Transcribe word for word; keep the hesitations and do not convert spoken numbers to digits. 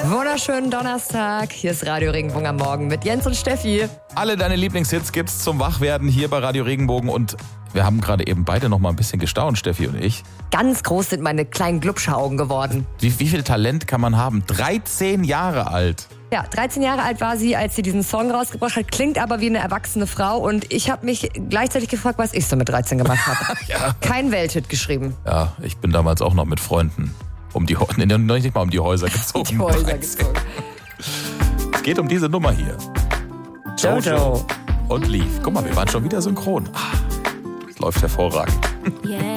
Wunderschönen Donnerstag. Hier ist Radio Regenbogen am Morgen mit Jens und Steffi. Alle deine Lieblingshits gibt's zum Wachwerden hier bei Radio Regenbogen und wir haben gerade eben beide noch mal ein bisschen gestaunt, Steffi und ich. Ganz groß sind meine kleinen Glubschaugen geworden. Wie, wie viel Talent kann man haben? dreizehn Jahre alt. Ja, dreizehn Jahre alt war sie, als sie diesen Song rausgebracht hat. Klingt aber wie eine erwachsene Frau. Und ich habe mich gleichzeitig gefragt, was ich so mit dreizehn gemacht habe. Ja. Kein Welthit geschrieben. Ja, ich bin damals auch noch mit Freunden um die, nee, noch nicht mal um die Häuser gezogen. Die Häuser gezogen. Es geht um diese Nummer hier. Jojo. Und Leaf. Guck mal, wir waren schon wieder synchron. Ah, das läuft hervorragend. Yeah.